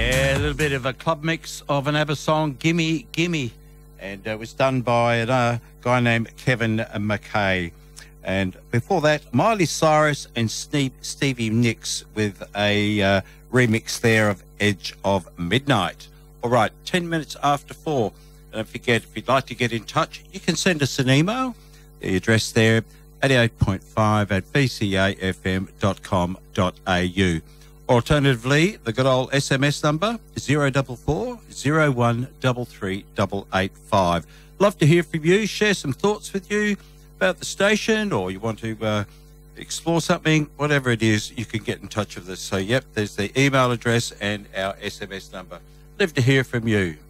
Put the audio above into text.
Yeah, a little bit of a club mix of an ABBA song, Gimme Gimme, and it was done by a guy named Kevin McKay. And before that, Miley Cyrus and Stevie Nicks with a remix there of Edge of Midnight. All right, 10 minutes after 4. Don't forget, if you'd like to get in touch, you can send us an email. The address there, 88.5@bcafm.com.au. Alternatively, the good old SMS number, 044 01 885. Love to hear from you, share some thoughts with you about the station, or you want to explore something, whatever it is, you can get in touch with us. So, yep, there's the email address and our SMS number. Love to hear from you.